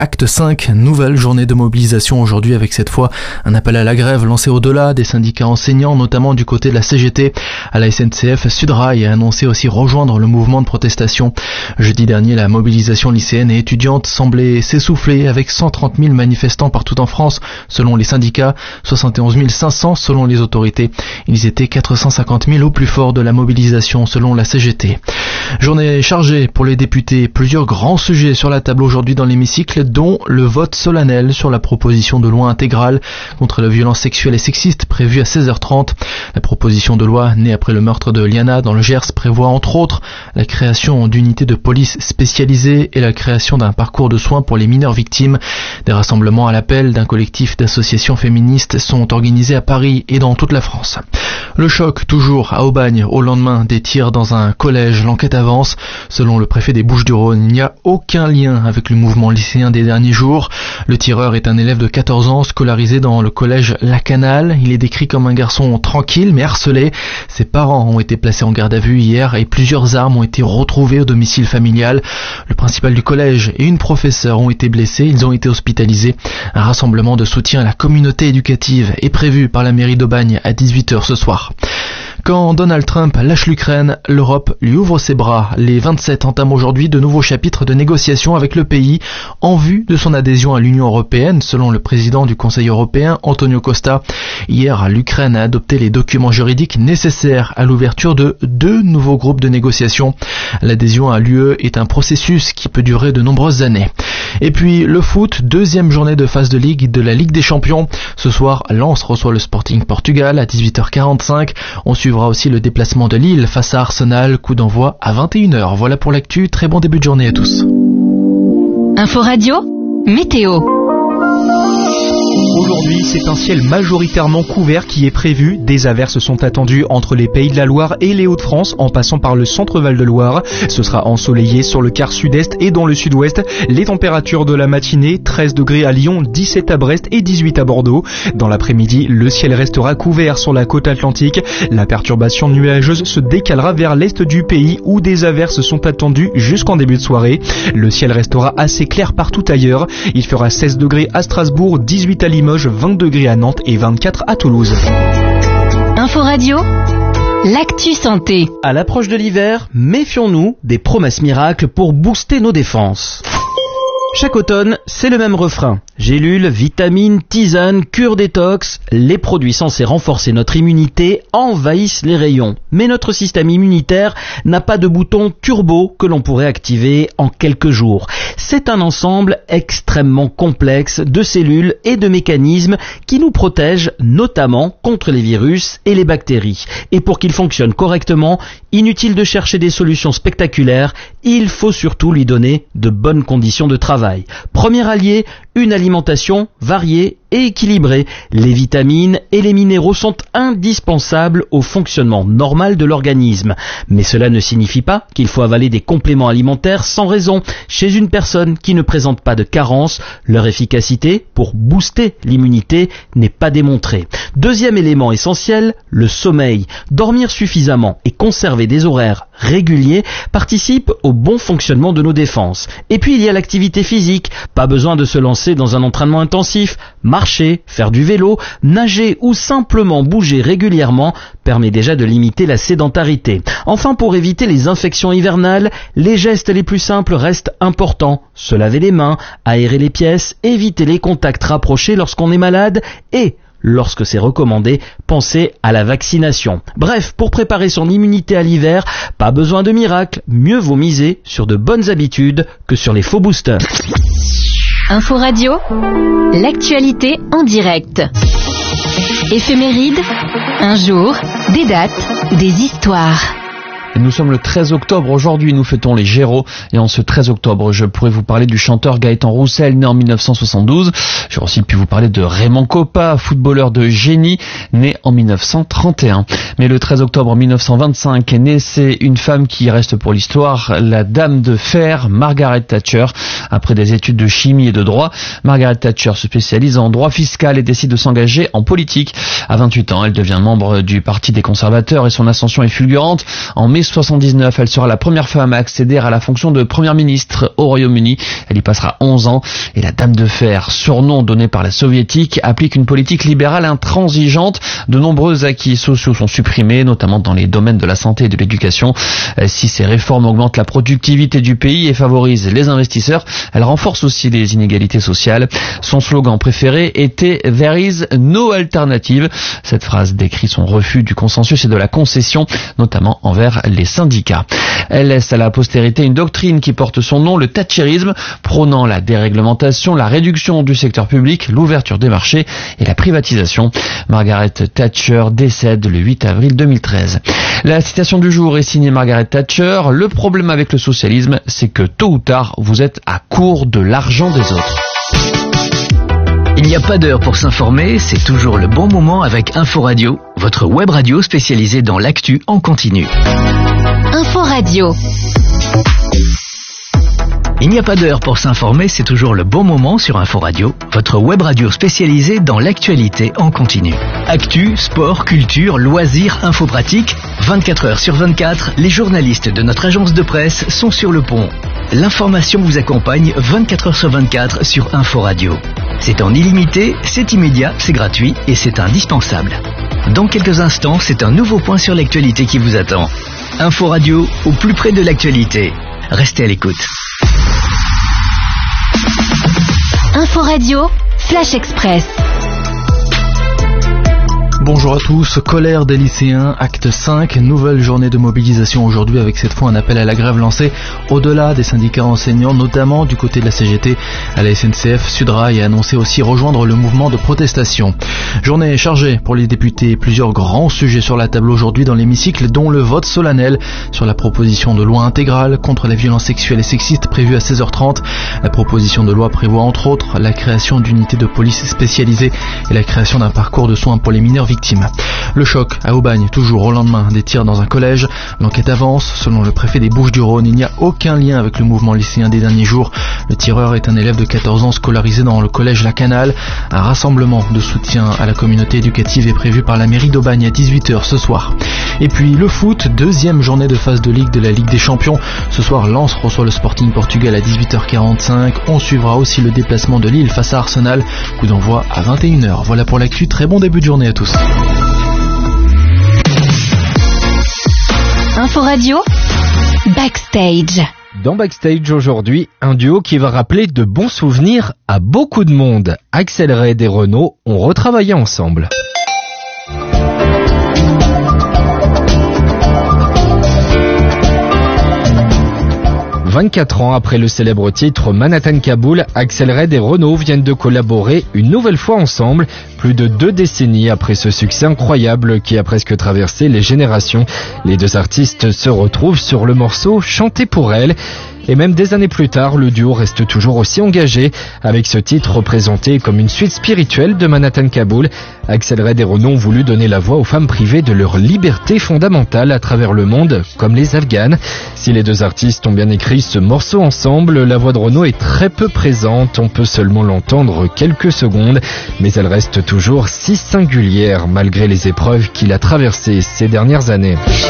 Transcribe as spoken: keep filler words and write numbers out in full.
Acte cinq, nouvelle journée de mobilisation aujourd'hui avec cette fois un appel à la grève lancé au-delà des syndicats enseignants, notamment du côté de la C G T. À la S N C F, Sudrail a annoncé aussi rejoindre le mouvement de protestation. Jeudi dernier, la mobilisation lycéenne et étudiante semblait s'essouffler avec cent trente mille manifestants partout en France selon les syndicats, soixante et onze mille cinq cents selon les autorités. Ils étaient quatre cent cinquante mille au plus fort de la mobilisation selon la C G T. Journée chargée pour les députés, plusieurs grands sujets sur la table aujourd'hui dans l'hémicycle, dont le vote solennel sur la proposition de loi intégrale contre la violence sexuelle et sexiste prévue à seize heures trente. La proposition de loi née après le meurtre de Liana dans le Gers prévoit entre autres la création d'unités de police spécialisées et la création d'un parcours de soins pour les mineurs victimes. Des rassemblements à l'appel d'un collectif d'associations féministes sont organisés à Paris et dans toute la France. Le choc toujours à Aubagne au lendemain des tirs dans un collège. L'enquête avance. Selon le préfet des Bouches-du-Rhône, il n'y a aucun lien avec le mouvement lycéen des derniers jours. Le tireur est un élève de quatorze ans scolarisé dans le collège La Canale. Il est décrit comme un garçon tranquille mais harcelé. Ses parents ont été placés en garde à vue hier et plusieurs armes ont été retrouvées au domicile familial. Le principal du collège et une professeure ont été blessés. Ils ont été hospitalisés. Un rassemblement de soutien à la communauté éducative est prévu par la mairie d'Aubagne à dix-huit heures ce soir. Quand Donald Trump lâche l'Ukraine, l'Europe lui ouvre ses bras. Les vingt-sept entament aujourd'hui de nouveaux chapitres de négociations avec le pays en vue de son adhésion à l'Union européenne, selon le président du Conseil européen, Antonio Costa. Hier, l'Ukraine a adopté les documents juridiques nécessaires à l'ouverture de deux nouveaux groupes de négociations. L'adhésion à l'U E est un processus qui peut durer de nombreuses années. Et puis le foot, deuxième journée de phase de ligue de la Ligue des Champions. Ce soir, Lens reçoit le Sporting Portugal à dix-huit heures quarante-cinq. On suivra aussi le déplacement de Lille face à Arsenal, coup d'envoi à vingt et une heures. Voilà pour l'actu, très bon début de journée à tous. Info Radio, météo. Aujourd'hui, c'est un ciel majoritairement couvert qui est prévu. Des averses sont attendues entre les Pays de la Loire et les Hauts-de-France en passant par le centre Val-de-Loire. Ce sera ensoleillé sur le quart sud-est et dans le sud-ouest. Les températures de la matinée, treize degrés à Lyon, dix-sept à Brest et dix-huit à Bordeaux. Dans l'après-midi, le ciel restera couvert sur la côte atlantique. La perturbation nuageuse se décalera vers l'est du pays où des averses sont attendues jusqu'en début de soirée. Le ciel restera assez clair partout ailleurs. Il fera seize degrés à Strasbourg, dix-huit à Limoges, vingt degrés à Nantes et vingt-quatre à Toulouse. Info Radio, l'actu santé. À l'approche de l'hiver, méfions-nous des promesses miracles pour booster nos défenses. Chaque automne, c'est le même refrain. Gélules, vitamines, tisanes, cure détox, les produits censés renforcer notre immunité envahissent les rayons. Mais notre système immunitaire n'a pas de bouton turbo que l'on pourrait activer en quelques jours. C'est un ensemble extrêmement complexe de cellules et de mécanismes qui nous protègent notamment contre les virus et les bactéries. Et pour qu'il fonctionne correctement, inutile de chercher des solutions spectaculaires, il faut surtout lui donner de bonnes conditions de travail. Premier allié, une alimentation variée et équilibrée. Les vitamines et les minéraux sont indispensables au fonctionnement normal de l'organisme. Mais cela ne signifie pas qu'il faut avaler des compléments alimentaires sans raison. Chez une personne qui ne présente pas de carence, leur efficacité pour booster l'immunité n'est pas démontrée. Deuxième élément essentiel, le sommeil. Dormir suffisamment et conserver des horaires réguliers participe au bon fonctionnement de nos défenses. Et puis il y a l'activité physique. Pas besoin de se lancer dans un entraînement intensif. Marcher, faire du vélo, nager ou simplement bouger régulièrement permet déjà de limiter la sédentarité. Enfin, pour éviter les infections hivernales, les gestes les plus simples restent importants. Se laver les mains, aérer les pièces, éviter les contacts rapprochés lorsqu'on est malade et lorsque c'est recommandé, pensez à la vaccination. Bref, pour préparer son immunité à l'hiver, pas besoin de miracle, mieux vaut miser sur de bonnes habitudes que sur les faux boosters. Info Radio, l'actualité en direct. Éphéméride, un jour, des dates, des histoires. Nous sommes le treize octobre, aujourd'hui nous fêtons les Gémeaux et en ce treize octobre je pourrais vous parler du chanteur Gaëtan Roussel né en mille neuf cent soixante-douze. J'aurais aussi pu vous parler de Raymond Kopa, footballeur de génie né en mille neuf cent trente et un. Mais le treize octobre mille neuf cent vingt-cinq est née, c'est une femme qui reste pour l'histoire, la dame de fer, Margaret Thatcher. Après des études de chimie et de droit, Margaret Thatcher se spécialise en droit fiscal et décide de s'engager en politique. À vingt-huit ans, elle devient membre du Parti des conservateurs et son ascension est fulgurante. En mai janvier soixante-dix-neuf. Elle sera la première femme à accéder à la fonction de première ministre au Royaume-Uni. Elle y passera onze ans. Et la Dame de Fer, surnom donné par la soviétique, applique une politique libérale intransigeante. De nombreux acquis sociaux sont supprimés, notamment dans les domaines de la santé et de l'éducation. Si ces réformes augmentent la productivité du pays et favorisent les investisseurs, elles renforcent aussi les inégalités sociales. Son slogan préféré était « There is no alternative ». Cette phrase décrit son refus du consensus et de la concession, notamment envers les syndicats. Elle laisse à la postérité une doctrine qui porte son nom, le thatcherisme, prônant la déréglementation, la réduction du secteur public, l'ouverture des marchés et la privatisation. Margaret Thatcher décède le huit avril deux mille treize. La citation du jour est signée Margaret Thatcher. Le problème avec le socialisme, c'est que tôt ou tard, vous êtes à court de l'argent des autres. Il n'y a pas d'heure pour s'informer, c'est toujours le bon moment avec Info Radio, votre web radio spécialisée dans l'actu en continu. Info Radio. Il n'y a pas d'heure pour s'informer, c'est toujours le bon moment sur Info Radio, votre web radio spécialisée dans l'actualité en continu. Actu, sport, culture, loisirs, info pratique, vingt-quatre heures sur vingt-quatre, les journalistes de notre agence de presse sont sur le pont. L'information vous accompagne vingt-quatre heures sur vingt-quatre sur Info Radio. C'est en illimité, c'est immédiat, c'est gratuit et c'est indispensable. Dans quelques instants, c'est un nouveau point sur l'actualité qui vous attend. Info Radio, au plus près de l'actualité. Restez à l'écoute. Info Radio, Flash Express. Bonjour à tous, colère des lycéens, acte cinq, nouvelle journée de mobilisation aujourd'hui avec cette fois un appel à la grève lancé au-delà des syndicats enseignants, notamment du côté de la C G T. À la S N C F, Sudrail a annoncé aussi rejoindre le mouvement de protestation. Journée chargée pour les députés, plusieurs grands sujets sur la table aujourd'hui dans l'hémicycle, dont le vote solennel sur la proposition de loi intégrale contre la violence sexuelle et sexiste prévue à seize heures trente. La proposition de loi prévoit entre autres la création d'unités de police spécialisées et la création d'un parcours de soins pour les mineurs victimes. Le choc à Aubagne, toujours au lendemain des tirs dans un collège. L'enquête avance. Selon le préfet des Bouches-du-Rhône, il n'y a aucun lien avec le mouvement lycéen des derniers jours. Le tireur est un élève de quatorze ans scolarisé dans le collège La Canale. Un rassemblement de soutien à la communauté éducative est prévu par la mairie d'Aubagne à dix-huit heures ce soir. Et puis le foot, deuxième journée de phase de Ligue de la Ligue des Champions. Ce soir, Lens reçoit le Sporting Portugal à dix-huit heures quarante-cinq. On suivra aussi le déplacement de Lille face à Arsenal. Coup d'envoi à vingt et une heures. Voilà pour l'actu. Très bon début de journée à tous. Info Radio, Backstage. Dans Backstage aujourd'hui, un duo qui va rappeler de bons souvenirs à beaucoup de monde. Axel Red et Renaud ont retravaillé ensemble. vingt-quatre ans après le célèbre titre Manhattan Kaboul, Axel Red et Renaud viennent de collaborer une nouvelle fois ensemble, plus de deux décennies après ce succès incroyable qui a presque traversé les générations. Les deux artistes se retrouvent sur le morceau Chanter pour elle. Et même des années plus tard, le duo reste toujours aussi engagé, avec ce titre représenté comme une suite spirituelle de Manhattan Kaboul. Axel Red et Renaud ont voulu donner la voix aux femmes privées de leur liberté fondamentale à travers le monde, comme les Afghanes. Si les deux artistes ont bien écrit ce morceau ensemble, la voix de Renaud est très peu présente, on peut seulement l'entendre quelques secondes, mais elle reste toujours si singulière malgré les épreuves qu'il a traversées ces dernières années.